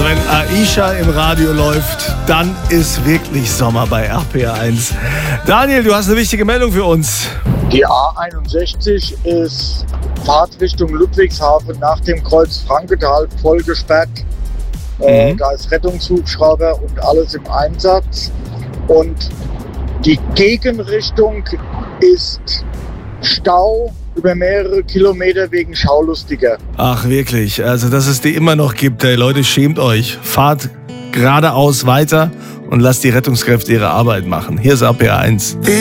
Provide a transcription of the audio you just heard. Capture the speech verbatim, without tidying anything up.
wenn Aisha im Radio läuft, dann ist wirklich Sommer bei R P R eins. Daniel, du hast eine wichtige Meldung für uns. Die A einundsechzig ist Fahrtrichtung Ludwigshafen nach dem Kreuz Frankenthal voll gesperrt. Mhm. Äh, da ist Rettungshubschrauber und alles im Einsatz. Und die Gegenrichtung ist Stau über mehrere Kilometer wegen Schaulustiger. Ach wirklich, also dass es die immer noch gibt. Ey, Leute, schämt euch. Fahrt geradeaus weiter und lasst die Rettungskräfte ihre Arbeit machen. Hier ist R P R eins.